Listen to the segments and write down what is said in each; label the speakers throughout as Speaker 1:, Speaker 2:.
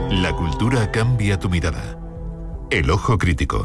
Speaker 1: La cultura cambia tu mirada. El ojo crítico.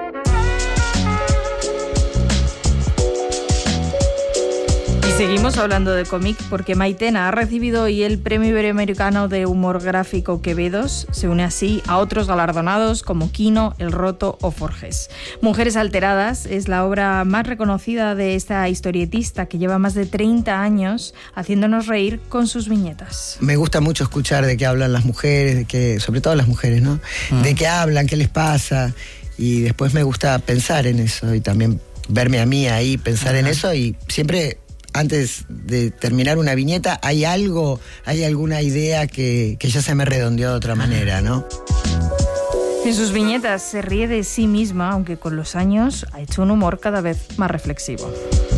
Speaker 2: Seguimos hablando de cómic porque Maitena ha recibido hoy el Premio Iberoamericano de Humor Gráfico Quevedos. Se une así a otros galardonados como Quino, El Roto o Forges. Mujeres alteradas es la obra más reconocida de esta historietista que lleva más de 30 años haciéndonos reír con sus viñetas.
Speaker 3: Me gusta mucho escuchar de qué hablan las mujeres, de qué, sobre todo las mujeres, ¿no? De qué hablan, qué les pasa. Y después me gusta pensar en eso y también verme a mí ahí, pensar en eso y siempre... Antes de terminar una viñeta, hay alguna idea que ya se me redondeó de otra manera, ¿no?
Speaker 2: En sus viñetas se ríe de sí misma, aunque con los años ha hecho un humor cada vez más reflexivo.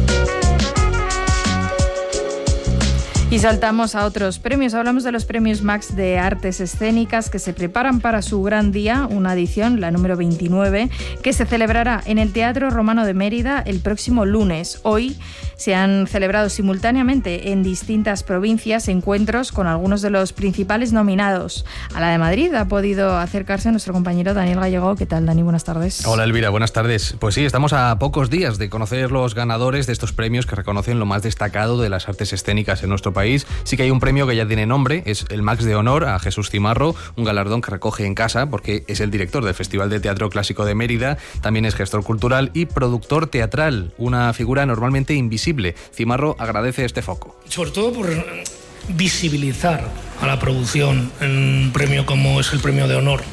Speaker 2: Y saltamos a otros premios. Hablamos de los premios Max de Artes Escénicas que se preparan para su gran día, una edición, la número 29, que se celebrará en el Teatro Romano de Mérida el próximo lunes. Hoy se han celebrado simultáneamente en distintas provincias encuentros con algunos de los principales nominados. A la de Madrid ha podido acercarse nuestro compañero Daniel Gallego. ¿Qué tal, Dani? Buenas tardes.
Speaker 4: Hola, Elvira. Buenas tardes. Pues sí, estamos a pocos días de conocer los ganadores de estos premios que reconocen lo más destacado de las artes escénicas en nuestro país. Sí que hay un premio que ya tiene nombre, es el Max de Honor a Jesús Cimarro, un galardón que recoge en casa porque es el director del Festival de Teatro Clásico de Mérida, también es gestor cultural y productor teatral, una figura normalmente invisible. Cimarro agradece este foco.
Speaker 5: Sobre todo por visibilizar a la producción en un premio como es el Premio de Honor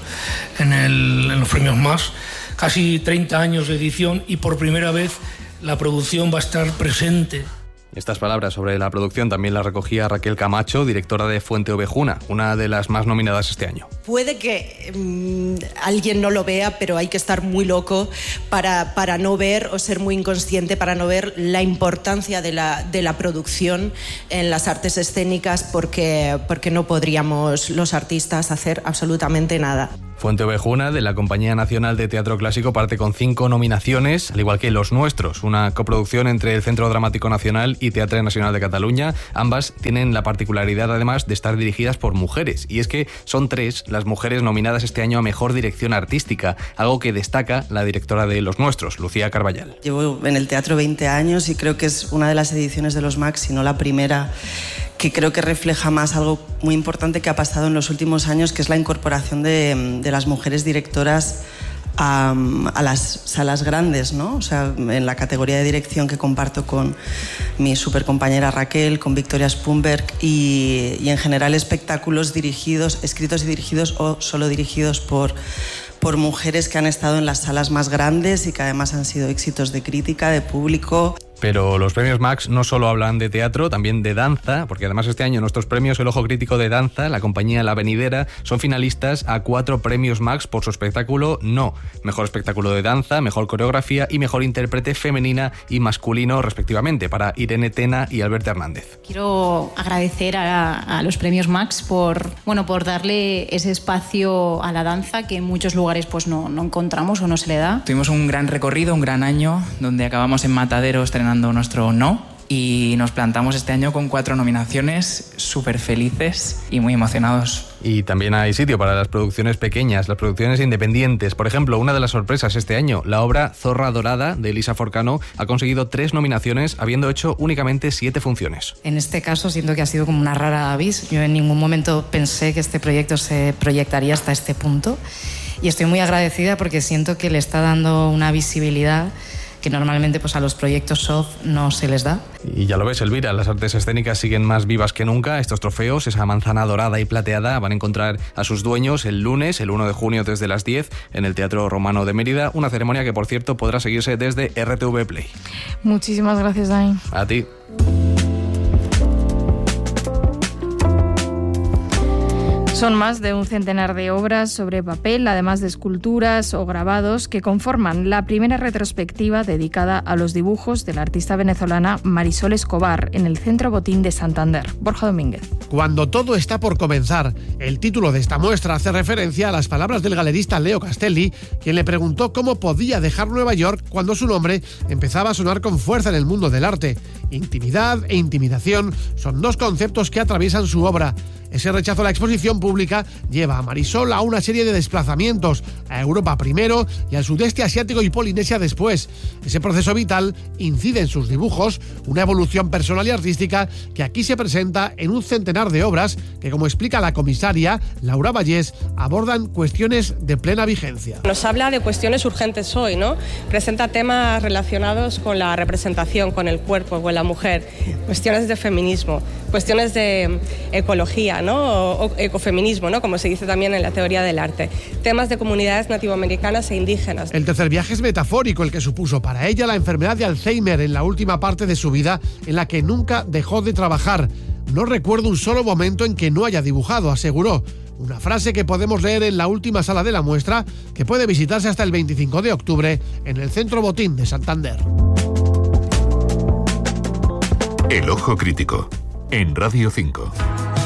Speaker 5: en los premios Max. Casi 30 años de edición y por primera vez la producción va a estar presente.
Speaker 4: Estas palabras sobre la producción también las recogía Raquel Camacho, directora de Fuente Ovejuna, una de las más nominadas este año.
Speaker 6: Puede que alguien no lo vea, pero hay que estar muy loco para no ver o ser muy inconsciente para no ver la importancia de la producción en las artes escénicas porque no podríamos los artistas hacer absolutamente nada.
Speaker 4: Fuente Ovejuna, de la Compañía Nacional de Teatro Clásico, parte con 5 nominaciones, al igual que Los Nuestros, una coproducción entre el Centro Dramático Nacional y Teatre Nacional de Cataluña. Ambas tienen la particularidad, además, de estar dirigidas por mujeres. Y es que son 3 las mujeres nominadas este año a Mejor Dirección Artística, algo que destaca la directora de Los Nuestros, Lucía Carballal.
Speaker 7: Llevo en el teatro 20 años y creo que es una de las ediciones de los Max, si no la primera, que creo que refleja más algo muy importante que ha pasado en los últimos años, que es la incorporación de las mujeres directoras a las salas grandes, ¿no? O sea, en la categoría de dirección que comparto con mi supercompañera Raquel, con Victoria Spunberg y en general espectáculos escritos y dirigidos o solo dirigidos por mujeres que han estado en las salas más grandes y que además han sido éxitos de crítica, de público.
Speaker 4: Pero los premios Max no solo hablan de teatro, también de danza, porque además este año nuestros premios El Ojo Crítico de Danza, la compañía La Venidera, son finalistas a 4 premios Max por su espectáculo No. Mejor espectáculo de danza, mejor coreografía y mejor intérprete femenina y masculino, respectivamente, para Irene Tena y Alberto Hernández.
Speaker 8: Quiero agradecer a los premios Max por darle ese espacio a la danza que en muchos lugares pues no encontramos o no se le da.
Speaker 9: Tuvimos un gran recorrido, un gran año, donde acabamos en Matadero estrenando nuestro No y nos plantamos este año con 4 nominaciones, súper felices y muy emocionados.
Speaker 4: Y también hay sitio para las producciones pequeñas, las producciones independientes. Por ejemplo, una de las sorpresas este año, la obra Zorra Dorada de Elisa Forcano ha conseguido 3 nominaciones habiendo hecho únicamente 7 funciones.
Speaker 10: En este caso siento que ha sido como una rara avis. Yo en ningún momento pensé que este proyecto se proyectaría hasta este punto y estoy muy agradecida porque siento que le está dando una visibilidad que normalmente pues a los proyectos soft no se les da.
Speaker 4: Y ya lo ves, Elvira, las artes escénicas siguen más vivas que nunca. Estos trofeos, esa manzana dorada y plateada, van a encontrar a sus dueños el lunes, el 1 de junio desde las 10 en el Teatro Romano de Mérida, una ceremonia que, por cierto, podrá seguirse desde RTV Play.
Speaker 2: Muchísimas gracias, Dani.
Speaker 4: A ti.
Speaker 2: Son más de un centenar de obras sobre papel, además de esculturas o grabados, que conforman la primera retrospectiva dedicada a los dibujos de la artista venezolana Marisol Escobar en el Centro Botín de Santander. Borja Domínguez.
Speaker 11: Cuando todo está por comenzar, el título de esta muestra hace referencia a las palabras del galerista Leo Castelli, quien le preguntó cómo podía dejar Nueva York cuando su nombre empezaba a sonar con fuerza en el mundo del arte. Intimidad e intimidación son 2 conceptos que atraviesan su obra. Ese rechazo a la exposición pública lleva a Marisol a una serie de desplazamientos, a Europa primero y al sudeste asiático y Polinesia después. Ese proceso vital incide en sus dibujos, una evolución personal y artística que aquí se presenta en un centenar de obras que, como explica la comisaria Laura Vallés, abordan cuestiones de plena vigencia.
Speaker 12: Nos habla de cuestiones urgentes hoy, ¿no? Presenta temas relacionados con la representación, con el cuerpo, con la mujer, cuestiones de feminismo, cuestiones de ecología, ¿no? O ecofeminismo, ¿no? Como se dice también en la teoría del arte, temas de comunidades nativoamericanas e indígenas.
Speaker 11: El tercer viaje es metafórico, el que supuso para ella la enfermedad de Alzheimer en la última parte de su vida, en la que nunca dejó de trabajar. No recuerdo un solo momento en que no haya dibujado, aseguró. Una frase que podemos leer en la última sala de la muestra, que puede visitarse hasta el 25 de octubre en el Centro Botín de Santander.
Speaker 1: El Ojo Crítico, en Radio 5.